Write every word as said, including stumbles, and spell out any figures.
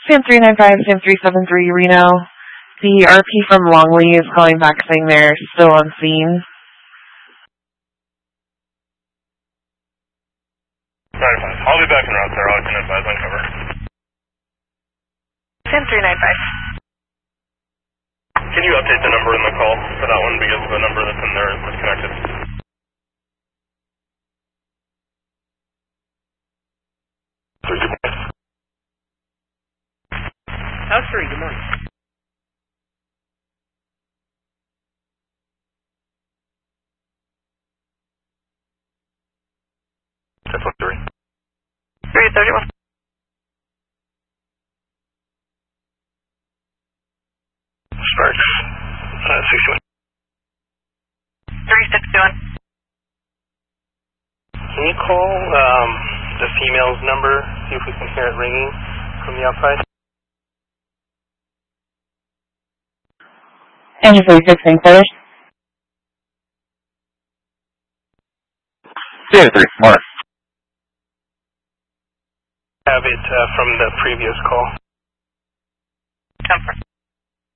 Sam three nine five, Sam three seven three, Reno. The R P from Longley is calling back saying they're still on scene. nine five. I'll be back in route there. I can advise on cover. Sam three nine five. Can you update the number in the call for that one because the number that's in there is disconnected? Three, good morning. House three, good morning. That's one three. three thirty-one. Sparks. Uh, sixty-one. three sixty-one. Can you call um, the female's number, see if we can hear it ringing from the outside? Engine forty-six, Saint Clair. Zero three, Mark. Have it uh, from the previous call. Comfort.